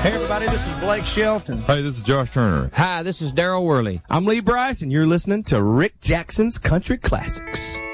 Hey, everybody, this is Blake Shelton. Hey, this is Josh Turner. Hi, this is Daryl Worley. I'm Lee Bryce, and you're listening to Rick Jackson's Country Classics.